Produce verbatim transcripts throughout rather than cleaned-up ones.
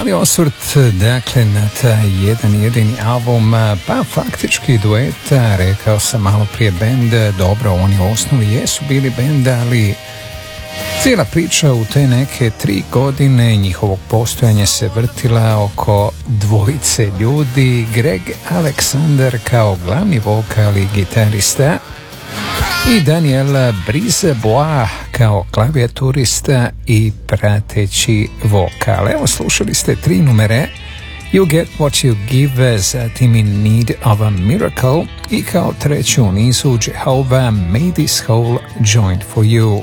Mali osvrt, dakle, na taj jedan jedini album, pa faktički dueta, rekao sam malo prije bend, dobro, oni u osnovi jesu bili bend, ali cijela priča u te neke tri godine njihovog postojanja se vrtila oko dvojice ljudi, Greg Alexander kao glavni vokal i gitarista i Daniel Brisebois kao klavijaturista i prateći vokal. Evo, slušali ste tri numere, You Get What You Give, zatim In Need of a Miracle i kao treću u nizu Jehovah Made This Whole Joint For You.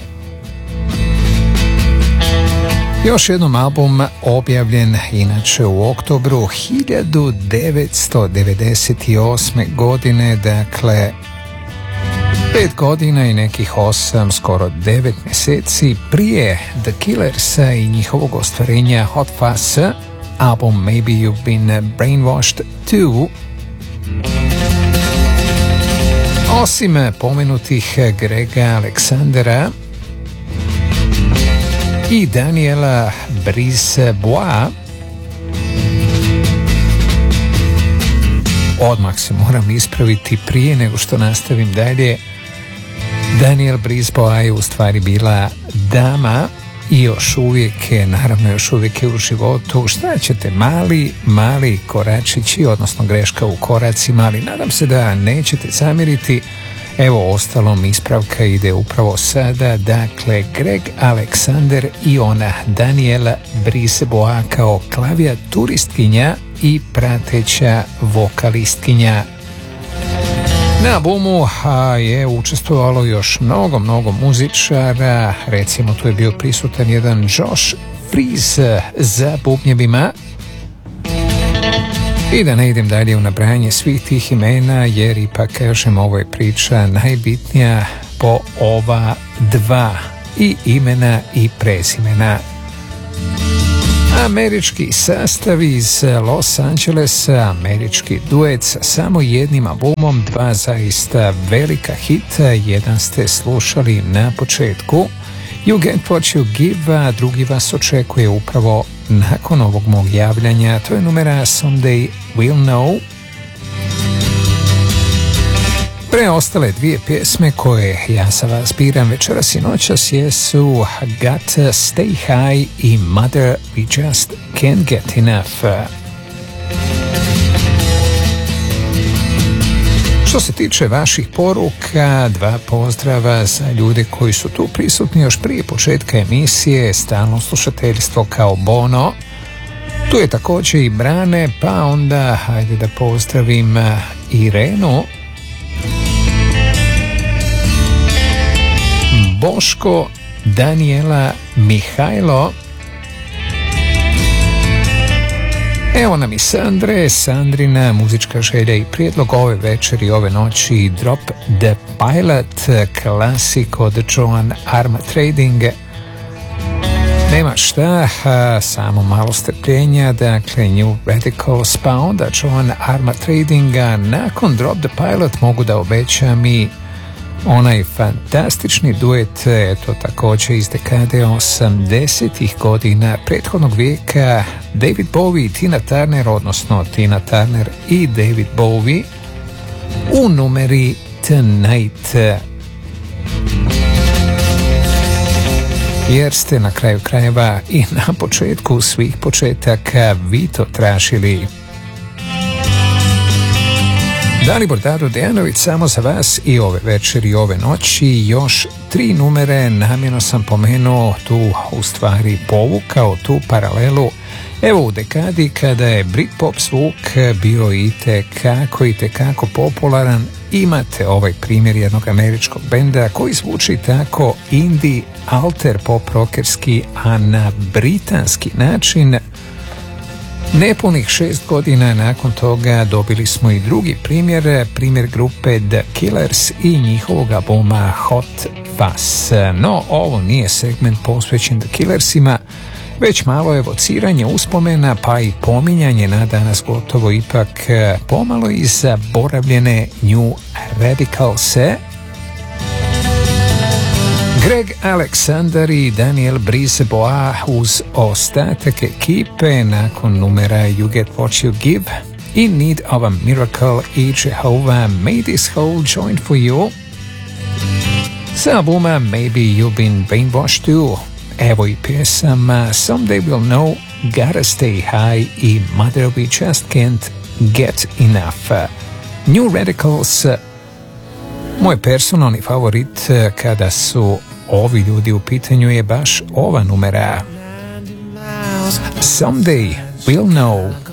Još jednom album objavljen inače u oktobru hiljadu devetsto devedeset osme. godine, dakle pet godina i nekih osam, skoro devet mjeseci prije The Killersa i njihovog ostvarenja Hot Fuzz, album Maybe You've Been Brainwashed Too. Osim pomenutih Grega Alexandera i Daniela Brisebois, odmah se moram ispraviti prije nego što nastavim dalje. Daniel Brisebois je u stvari bila dama i još uvijek je, naravno još uvijek je u životu. Šta ćete, mali, mali koračići, odnosno greška u koracima, ali nadam se da nećete zamjeriti. Evo, ostalom ispravka ide upravo sada, dakle Greg Alexander i ona Daniela Brisebois kao klavijaturistkinja i prateća vokalistkinja. Na albumu je učestvovalo još mnogo, mnogo muzičara, recimo tu je bio prisutan jedan Josh Freese za bubnjevima. I da ne idem dalje u nabrajanje svih tih imena, jer ipak, kažem, ovo je priča najbitnija po ova dva, i imena i prezimena. Američki sastav iz Los Angelesa, američki duet sa samo jednim albumom, dva zaista velika hita. Jedan ste slušali na početku, You Get What You Give, a drugi vas očekuje upravo nakon ovog mog javljanja. To je numera Someday We'll Know. Preostale dvije pjesme koje ja sa vas biram večeras i noćas jesu Got to Stay High i Mother We Just Can't Get Enough. Što se tiče vaših poruka, dva pozdrava za ljude koji su tu prisutni još prije početka emisije, stalno slušateljstvo kao Bono. Tu je također i Brane, pa onda hajde da pozdravim Irenu, Boško, Daniela, Mihajlo. Evo nam i Sandre, Sandrina muzička želja i prijedlog ove večeri, ove noći, Drop the Pilot, klasik od Joan Armatrading. Nema šta, samo malo strpljenja, dakle New Radicals, pa onda Joan Armatradinga. Nakon Drop the Pilot mogu da obećam i onaj fantastični duet, eto također iz dekade osamdesetih godina prethodnog vijeka, David Bowie i Tina Turner, odnosno Tina Turner i David Bowie u numeri Tonight. Jer ste na kraju krajeva i na početku svih početaka vi to tražili. Dalibor Dado Dejanović samo za vas i ove večeri i ove noći. Još tri numere, namjerno sam pomenuo tu, u stvari povukao tu paralelu. Evo u dekadi kada je Britpop zvuk bio i tekako i tekako popularan, imate ovaj primjer jednog američkog benda koji zvuči tako indie, alter pop rockerski, a na britanski način. Nepunih šest godina nakon toga dobili smo i drugi primjer, primjer grupe The Killers i njihovog albuma Hot Fuzz. No, ovo nije segment posvećen The Killersima, već malo evociranje uspomena, pa i pominjanje na danas gotovo ipak pomalo i zaboravljene New Radicalse. Greg Alexander i Daniel Brisebois uz ostatak ekipe nakon numera You Get What You Give, In Need of a Miracle i Jehovah Made This Whole Joint For You. S albuma Maybe You've Been Brainwashed Too, evo i pjesama Someday We'll Know, Gotta Stay High i Mother We Just Can't Get Enough. New Radicals, moj personalni favorit kada su ovi ljudi u pitanju je baš ova numera. Someday We'll Know.